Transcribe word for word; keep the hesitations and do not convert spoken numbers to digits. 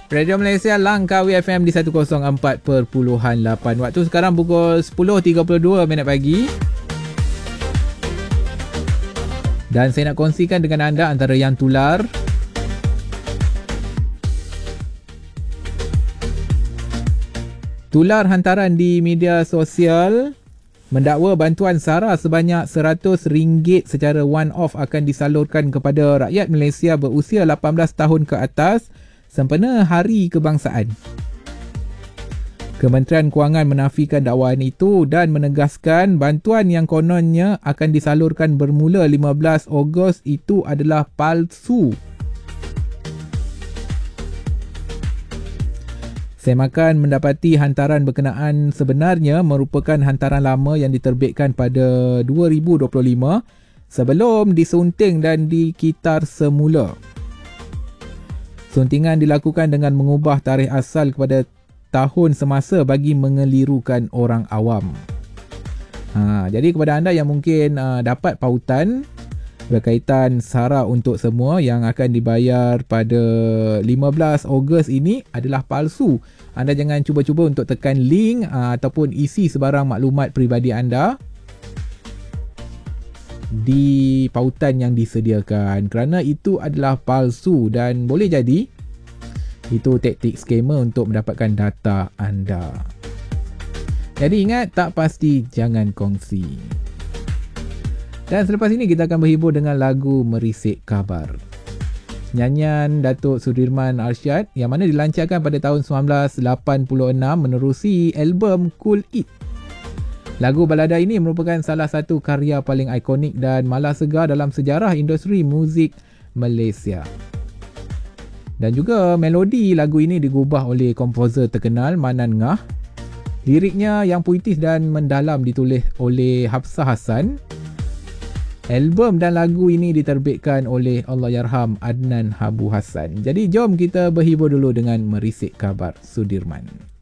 Radio Malaysia Langkawi F M di seratus empat perpuluhan lapan. Waktu sekarang pukul sepuluh tiga puluh dua minit pagi. Dan saya nak kongsikan dengan anda antara yang tular. Tular hantaran di media sosial mendakwa bantuan SARA sebanyak seratus ringgit secara one-off akan disalurkan kepada rakyat Malaysia berusia lapan belas tahun ke atas sempena Hari Kebangsaan. Kementerian Kewangan menafikan dakwaan itu dan menegaskan bantuan yang kononnya akan disalurkan bermula lima belas Ogos itu adalah palsu. Semakan mendapati hantaran berkenaan sebenarnya merupakan hantaran lama yang diterbitkan pada dua ribu dua puluh lima sebelum disunting dan dikitar semula. Suntingan dilakukan dengan mengubah tarikh asal kepada tahun semasa bagi mengelirukan orang awam. Ha, jadi kepada anda yang mungkin uh, dapat pautan berkaitan SARA untuk semua yang akan dibayar pada lima belas Ogos ini adalah palsu. Anda jangan cuba-cuba untuk tekan link aa, ataupun isi sebarang maklumat peribadi anda di pautan yang disediakan kerana itu adalah palsu dan boleh jadi itu taktik scammer untuk mendapatkan data anda. Jadi ingat, tak pasti jangan kongsi. Dan selepas ini kita akan berhibur dengan lagu Merisik Khabar. Nyanyian Datuk Sudirman Arsyad yang mana dilancarkan pada tahun sembilan belas lapan puluh enam menerusi album Cool It. Lagu balada ini merupakan salah satu karya paling ikonik dan malah segar dalam sejarah industri muzik Malaysia. Dan juga melodi lagu ini digubah oleh komposer terkenal Manan Ngah. Liriknya yang puitis dan mendalam ditulis oleh Hafsah Hassan. Album dan lagu ini diterbitkan oleh Allahyarham Adnan Habu Hassan. Jadi jom kita berhibur dulu dengan Merisik Khabar Sudirman.